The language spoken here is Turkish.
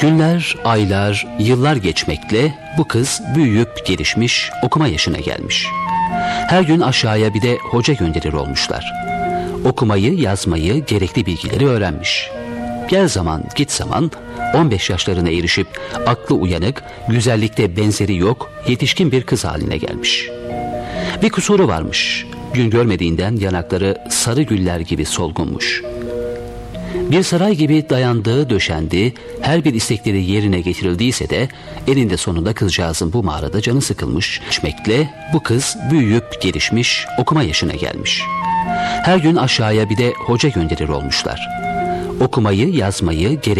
Günler, aylar, yıllar geçmekle bu kız büyüyüp gelişmiş, okuma yaşına gelmiş. Her gün aşağıya bir de hoca gönderir olmuşlar. Okumayı, yazmayı, gerekli bilgileri öğrenmiş. Gel zaman, git zaman 15 yaşlarına erişip aklı uyanık, güzellikte benzeri yok, yetişkin bir kız haline gelmiş. Bir kusuru varmış. Gün görmediğinden yanakları sarı güller gibi solgunmuş. Bir saray gibi dayandığı, döşendiği, her bir istekleri yerine getirildiyse de eninde sonunda kızcağızın bu mağarada canı sıkılmış. Geçmekle bu kız büyüyüp gelişmiş, okuma yaşına gelmiş. Her gün aşağıya bir de hoca gönderir olmuşlar. Okumayı, yazmayı,